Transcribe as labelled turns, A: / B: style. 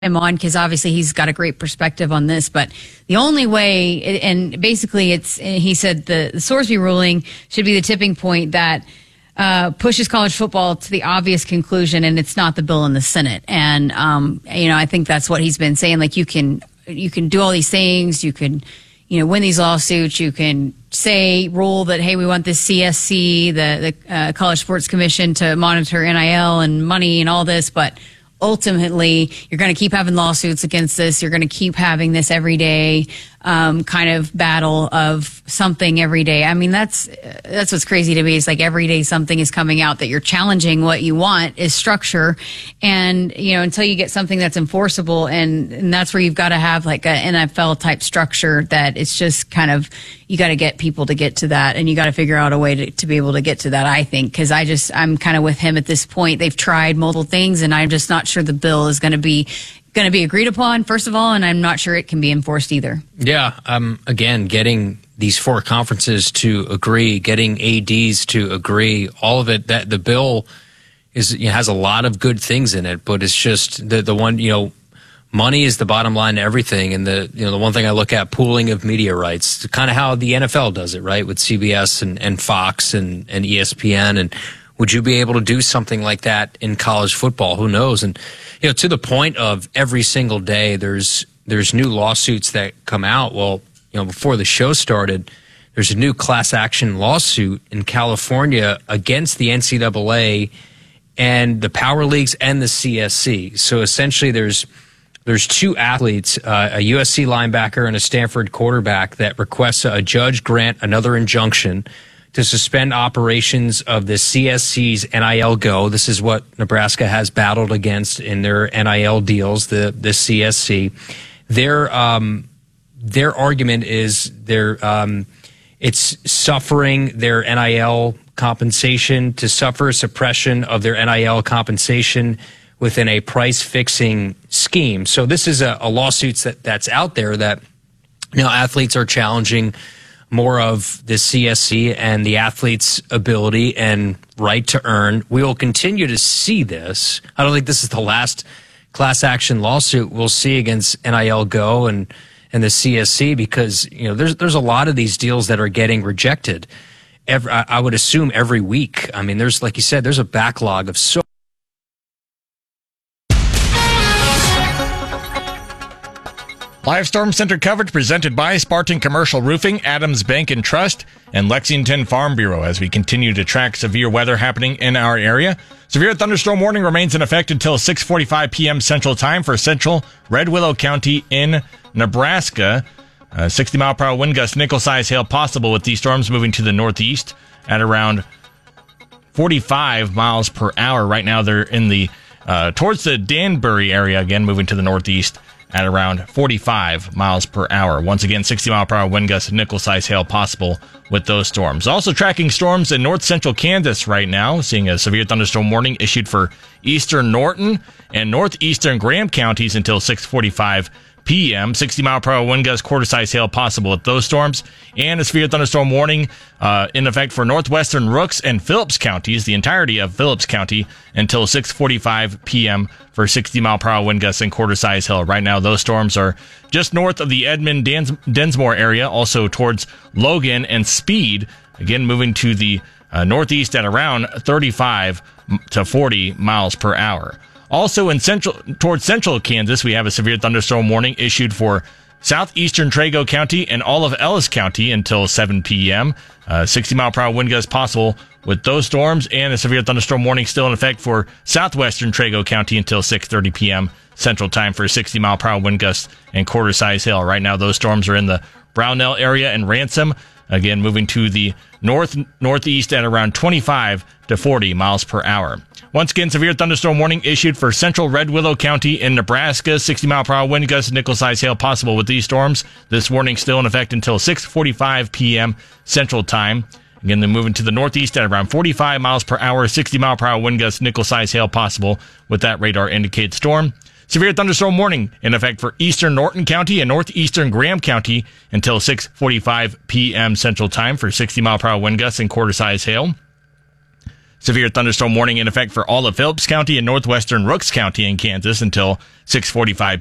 A: him on because obviously he's got a great perspective on this. But the only way, and basically he said the Sorsby ruling should be the tipping point that pushes college football to the obvious conclusion, and it's not the bill in the Senate. And, I think that's what he's been saying. Like, you can do all these things. You can, win these lawsuits. You can rule that, hey, we want this CSC, the College Sports Commission, to monitor NIL and money and all this. But ultimately, you're going to keep having lawsuits against this. You're going to keep having this everyday kind of battle of something every day. I mean, that's what's crazy to me. It's like every day something is coming out that you're challenging what you want is structure. And, until you get something that's enforceable, and that's where you've got to have like an NFL type structure that it's just kind of, you got to get people to get to that, and you got to figure out a way to be able to get to that, I think, because I'm kind of with him at this point. They've tried multiple things, and I'm just not sure the bill is going to be agreed upon, first of all, and I'm not sure it can be enforced either.
B: Yeah, again, getting these four conferences to agree, getting ADs to agree, all of it, that the bill has a lot of good things in it, but it's just the one, money is the bottom line to everything. And the one thing I look at, pooling of media rights, kind of how the NFL does it, right? With CBS and Fox and ESPN. And would you be able to do something like that in college football? Who knows? And, to the point of every single day, there's new lawsuits that come out. Well, before the show started, there's a new class action lawsuit in California against the NCAA and the Power Leagues and the CSC. So essentially there's two athletes, a USC linebacker and a Stanford quarterback, that requests a judge grant another injunction to suspend operations of the CSC's NIL Go. This is what Nebraska has battled against in their NIL deals, the CSC. Their argument is it's suffering their NIL compensation, to suffer suppression of their NIL compensation within a price-fixing scheme. So this is a lawsuit that's out there that athletes are challenging more of the CSC and the athlete's ability and right to earn. We will continue to see this. I don't think this is the last class action lawsuit we'll see against NIL Go and the CSC, because there's a lot of these deals that are getting rejected. I would assume every week. I mean, there's, like you said, there's a backlog of so.
C: Live Storm Center coverage presented by Spartan Commercial Roofing, Adams Bank and Trust, and Lexington Farm Bureau as we continue to track severe weather happening in our area. Severe thunderstorm warning remains in effect until 6:45 p.m. Central Time for central Red Willow County in Nebraska. 60-mile-per-hour wind gust, nickel-size hail possible with these storms moving to the northeast at around 45 miles per hour. Right now they're in the towards the Danbury area, again moving to the northeast at around 45 miles per hour. Once again, 60-mile-per-hour wind gusts, nickel-size hail possible with those storms. Also tracking storms in north-central Kansas right now, seeing a severe thunderstorm warning issued for eastern Norton and northeastern Graham counties until 6:45 p.m. 60-mile-per-hour wind gusts, quarter-size hail possible with those storms, and a severe thunderstorm warning in effect for northwestern Rooks and Phillips counties, the entirety of Phillips County, until 6:45 p.m. for 60-mile-per-hour wind gusts and quarter-size hail. Right now, those storms are just north of the Edmond-Densmore area, also towards Logan and Speed, again moving to the northeast at around 35 to 40 miles per hour. Also towards central Kansas, we have a severe thunderstorm warning issued for southeastern Trego County and all of Ellis County until 7 p.m. 60-mile-per-hour wind gusts possible with those storms, and a severe thunderstorm warning still in effect for southwestern Trego County until 6:30 p.m. Central Time for 60-mile-per-hour wind gusts and quarter-size hail. Right now, those storms are in the Brownell area and Ransom, again moving to the northeast at around 25 to 40 miles per hour. Once again, severe thunderstorm warning issued for central Red Willow County in Nebraska. 60-mile-per-hour wind gusts, nickel-size hail possible with these storms. This warning still in effect until 6:45 p.m. Central Time. Again, they're moving to the northeast at around 45 miles per hour. 60-mile-per-hour wind gusts, nickel-size hail possible with that radar indicated storm. Severe thunderstorm warning in effect for eastern Norton County and northeastern Graham County until 6:45 p.m. Central Time for 60-mile-per-hour wind gusts and quarter-size hail. Severe thunderstorm warning in effect for all of Phillips County and northwestern Rooks County in Kansas until 6:45